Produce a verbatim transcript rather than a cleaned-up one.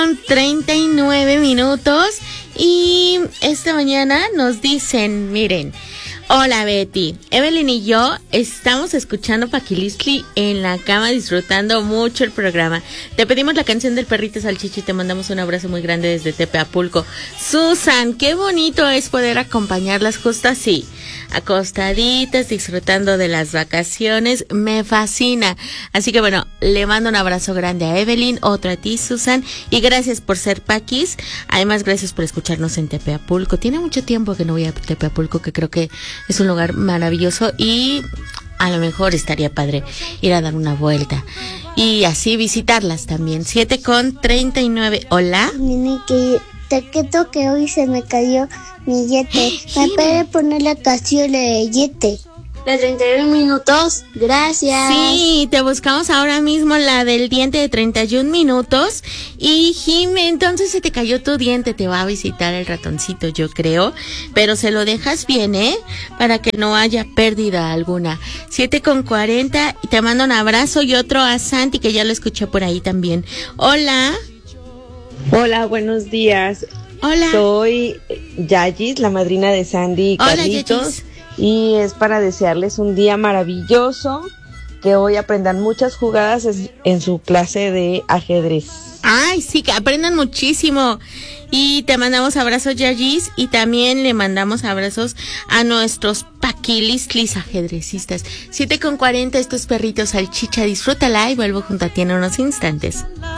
treinta y nueve minutos y esta mañana nos dicen, miren, hola Betty, Evelyn y yo estamos escuchando Paquilistli en la cama, disfrutando mucho el programa. Te pedimos la canción del perrito salchicha y te mandamos un abrazo muy grande desde Tepeapulco. Susan, qué bonito es poder acompañarlas justo así, acostaditas, disfrutando de las vacaciones, me fascina. Así que bueno, le mando un abrazo grande a Evelyn, otro a ti Susan, y gracias por ser Paquis. Además, gracias por escucharnos en Tepeapulco. Tiene mucho tiempo que no voy a Tepeapulco, que creo que es un lugar maravilloso y a lo mejor estaría padre ir a dar una vuelta y así visitarlas también. Siete con treinta y nueve. Hola. Mini, que te quedo que hoy se me cayó mi yete. ¿Me puede poner la canción de yete? De treinta y uno minutos, gracias. Sí, te buscamos ahora mismo la del diente de treinta y un minutos. Y Jimé, entonces se te cayó tu diente, te va a visitar el ratoncito, yo creo. Pero se lo dejas bien, ¿eh? Para que no haya pérdida alguna. Siete con cuarenta, y te mando un abrazo y otro a Santi, que ya lo escuché por ahí también. Hola. Hola, buenos días. Hola. Soy Yayis, la madrina de Sandy y Hola, Carlitos. Yayis. Y es para desearles un día maravilloso, que hoy aprendan muchas jugadas en su clase de ajedrez. Ay, sí, que aprendan muchísimo. Y te mandamos abrazos, Yayis, y también le mandamos abrazos a nuestros paquilistlis ajedrecistas. Siete con cuarenta, estos perritos salchicha, disfrútala y vuelvo junto a ti en unos instantes.